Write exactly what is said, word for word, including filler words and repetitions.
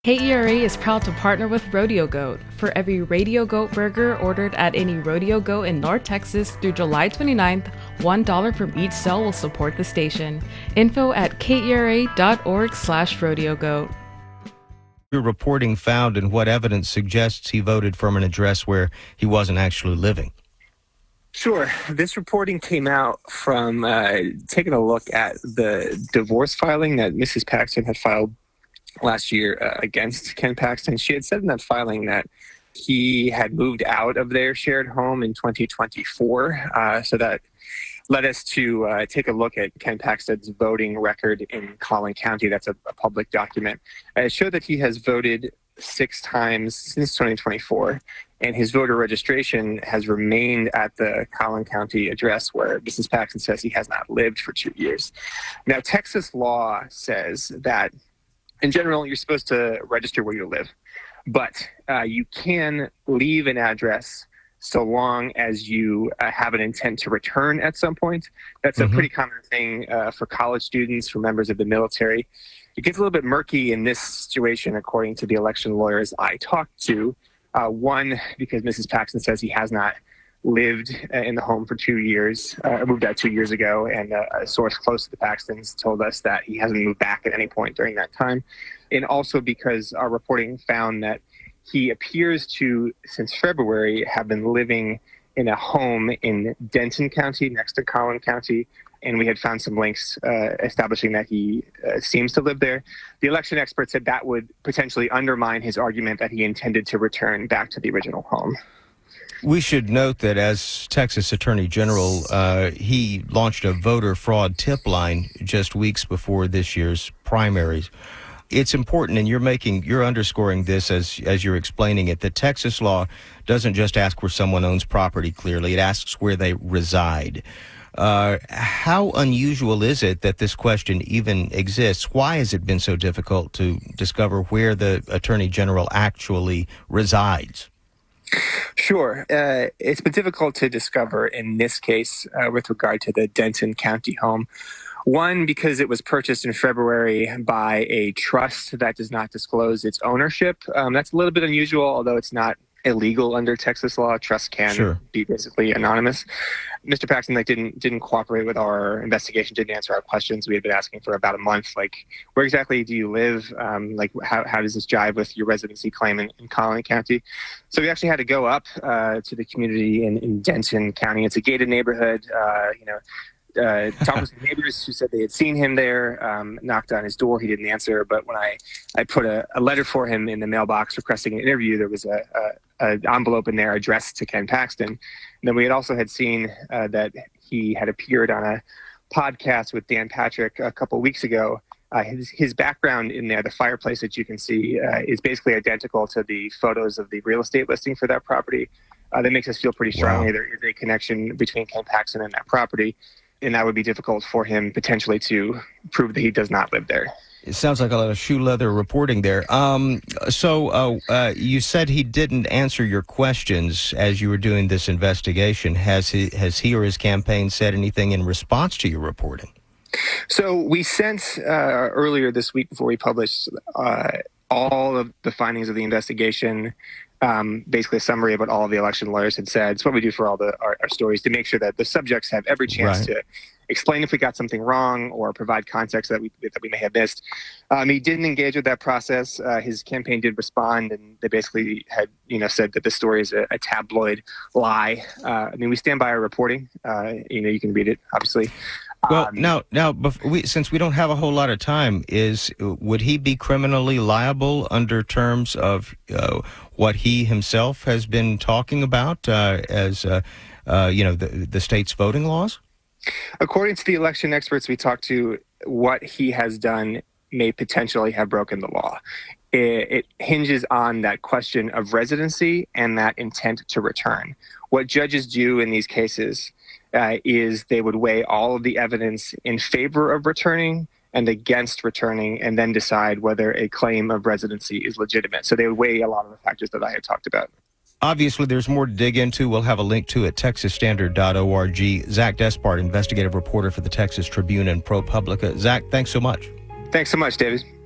K E R A is proud to partner with Rodeo Goat. For every Radio Goat burger ordered at any Rodeo Goat in North Texas through July twenty-ninth, one dollar from each sale will support the station. Info at kera.org slash rodeo goat. Your reporting found and what evidence suggests he voted from an address where he wasn't actually living? Sure. This reporting came out from uh, taking a look at the divorce filing that Missus Paxton had filed last year uh, against Ken Paxton. She had said in that filing that he had moved out of their shared home in twenty twenty-four. Uh, so that led us to uh, take a look at Ken Paxton's voting record in Collin County. That's a, a public document. Uh, it showed that he has voted six times since twenty twenty-four, and his voter registration has remained at the Collin County address where Missus Paxton says he has not lived for two years. Now, Texas law says that in general, you're supposed to register where you live, but uh, you can leave an address so long as you uh, have an intent to return at some point. That's mm-hmm. a pretty common thing uh, for college students, for members of the military. It gets a little bit murky in this situation, according to the election lawyers I talked to. Uh, one, because Missus Paxton says he has not lived in the home for two years, uh, moved out two years ago, and uh, a source close to the Paxtons told us that he hasn't moved back at any point during that time. And also because our reporting found that he appears to, since February, have been living in a home in Denton County next to Collin County, and we had found some links uh, establishing that he uh, seems to live there. The election expert said that would potentially undermine his argument that he intended to return back to the original home. We should note that as Texas Attorney General, uh, he launched a voter fraud tip line just weeks before this year's primaries. It's important, and you're making, you're underscoring this as as you're explaining it, that Texas law doesn't just ask where someone owns property clearly, it asks where they reside. Uh, how unusual is it that this question even exists? Why has it been so difficult to discover where the Attorney General actually resides? Sure. Uh, it's been difficult to discover in this case uh, with regard to the Denton County home. One, because it was purchased in February by a trust that does not disclose its ownership. Um, that's a little bit unusual, although it's not illegal under Texas law. Trusts can sure. be basically anonymous. Mister Paxton like didn't didn't cooperate with our investigation, didn't answer our questions. We had been asking for about a month, like, where exactly do you live? Um, like, how how does this jive with your residency claim in, in Collin County? So we actually had to go up uh, to the community in, in Denton County. It's a gated neighborhood, uh, you know, Uh, talked with some neighbors who said they had seen him there, um, knocked on his door. He didn't answer. But when I, I put a, a letter for him in the mailbox requesting an interview, there was a, a, a envelope in there addressed to Ken Paxton. And then we had also had seen uh, that he had appeared on a podcast with Dan Patrick a couple of weeks ago. Uh, his, his background in there, the fireplace that you can see, uh, is basically identical to the photos of the real estate listing for that property. Uh, that makes us feel pretty strongly wow. there is a connection between Ken Paxton and that property. And that would be difficult for him potentially to prove that he does not live there. It sounds like a lot of shoe leather reporting there. Um, so uh, uh, you said he didn't answer your questions as you were doing this investigation. Has he, has he or his campaign said anything in response to your reporting? So we sent uh, earlier this week before we published uh, all of the findings of the investigation, Um, basically a summary of what all of the election lawyers had said. It's what we do for all the our, our stories to make sure that the subjects have every chance right. to explain if we got something wrong or provide context that we that we may have missed. Um, he didn't engage with that process. Uh, his campaign did respond, and they basically had you know said that the story is a, a tabloid lie. Uh, I mean, we stand by our reporting. Uh, you know, you can read it, obviously. Well, um, now, now, we, since we don't have a whole lot of time, is would he be criminally liable under terms of uh, what he himself has been talking about uh, as, uh, uh, you know, the, the state's voting laws? According to the election experts we talked to, what he has done may potentially have broken the law. It, it hinges on that question of residency and that intent to return. What judges do in these cases uh, is they would weigh all of the evidence in favor of returning and against returning, and then decide whether a claim of residency is legitimate. So they would weigh a lot of the factors that I had talked about. Obviously, there's more to dig into. We'll have a link to it, texas standard dot org. Zach Despard, investigative reporter for the Texas Tribune and ProPublica. Zach, thanks so much. Thanks so much, David.